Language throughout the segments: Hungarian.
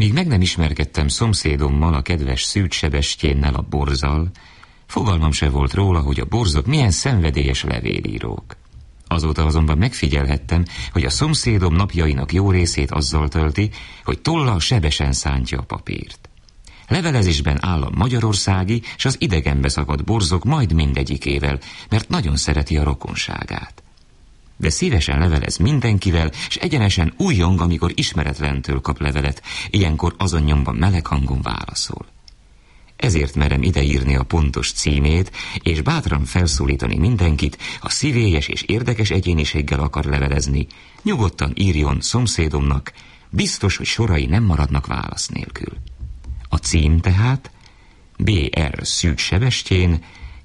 Amíg meg nem ismerkedtem szomszédommal, a kedves Szűcs Sebestyénnel, a Borzzal, fogalmam se volt róla, hogy a borzok milyen szenvedélyes levélírók. Azóta azonban megfigyelhettem, hogy a szomszédom napjainak jó részét azzal tölti, hogy tollal sebesen szántja a papírt. Levelezésben áll a magyarországi és az idegenbe szakadt borzok majd mindegyikével, mert nagyon szereti a rokonságát. De szívesen levelez mindenkivel, és egyenesen újjong, amikor ismeretlentől kap levelet, ilyenkor azon nyomban meleg hangon válaszol. Ezért merem ideírni a pontos címét, és bátran felszólítani mindenkit, ha szívélyes és érdekes egyéniséggel akar levelezni, nyugodtan írjon szomszédomnak, biztos, hogy sorai nem maradnak válasz nélkül. A cím tehát B.R. Szűcs Sebestyén,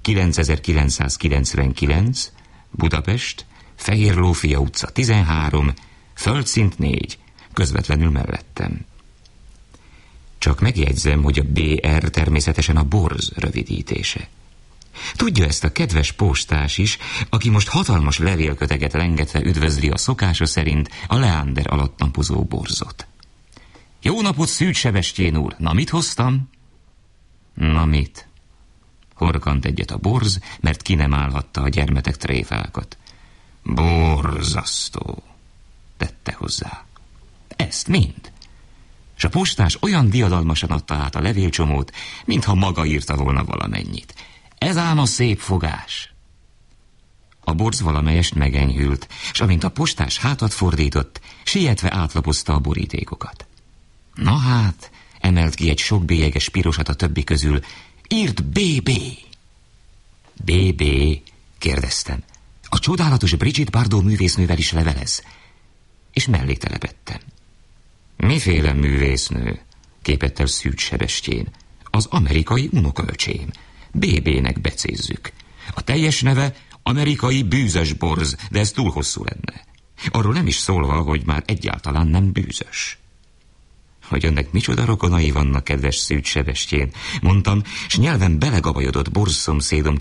9999, Budapest, Fehérlófia utca 13, földszint 4, közvetlenül mellettem. Csak megjegyzem, hogy a BR természetesen a Borz rövidítése. Tudja ezt a kedves postás is, aki most hatalmas levélköteget lengetve üdvözli a szokása szerint a Leander alatt napozó Borzot. Jó napot, Szűcs Sebestyén úr! Na, mit hoztam? Na, mit? Horkant egyet a Borz, mert ki nem állhatta a gyermetek tréfákat. Borzasztó, tette hozzá. Ezt mind? És a postás olyan diadalmasan adta át a levélcsomót, mintha maga írta volna valamennyit. Ez ám a szép fogás. A Borz valamelyest megenyhült, és amint a postás hátat fordított, sietve átlapozta a borítékokat. Na hát, emelt ki egy sok bélyeges pirosat a többi közül. Írt BB. BB? Kérdeztem. A csodálatos Brigitte Bardot művésznővel is levelez. És mellé telepettem. Miféle művésznő? Képett el Szűcs Sebestyén. Az amerikai unokaöcsém. BB-nek becézzük. A teljes neve amerikai bűzös borz, de ez túl hosszú lenne. Arról nem is szólva, hogy már egyáltalán nem bűzös. Hogy önnek micsoda rokonai vannak, kedves Szűcs Sebestyén, mondtam, s nyelven belegabajodott Borz szomszédom